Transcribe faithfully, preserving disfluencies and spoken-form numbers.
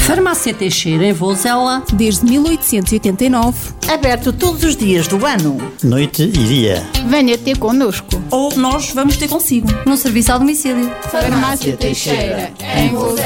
Farmácia Teixeira, em Vozela, desde mil oitocentos e oitenta e nove. Aberto todos os dias do ano. Noite e dia. Venha ter connosco. Ou nós vamos ter consigo. no serviço ao domicílio. Farmácia Teixeira, em Vozela.